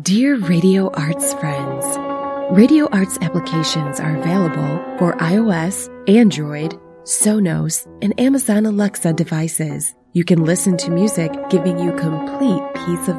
Dear Radio Arts friends, Radio Arts applications are available for iOS, Android, Sonos, and Amazon Alexa devices. You can listen to music giving you complete peace of